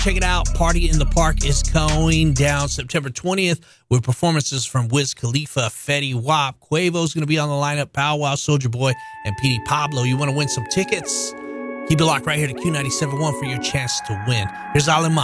Check it out. Party in the Park is going down September 20th with performances from Wiz Khalifa, Fetty Wap, Quavo's going to be on the lineup, Bow Wow, Soulja Boy, and Petey Pablo. You want to win some tickets? Keep it locked right here to Q97.1 for your chance to win. Here's Alemán.